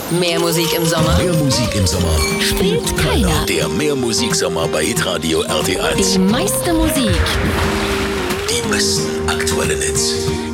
Mehr Musik im Sommer. Mehr Musik im Sommer Spielt keiner. Der Mehrmusiksommer bei Hitradio RT1. Die meiste Musik. Die besten aktuellen Hits.